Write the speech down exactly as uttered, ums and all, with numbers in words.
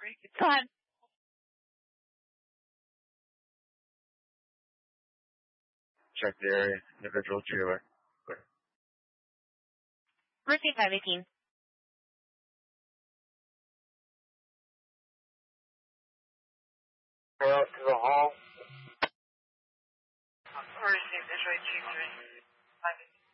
Go ahead. Check the area. Individual trailer. Clear. Proceed five eighteen. Go out to the hall. Received, Detroit two three. five eighteen.